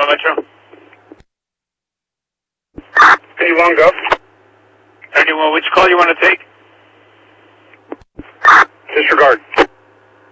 91 Metro. 91, go. 91, which call you want to take? Disregard.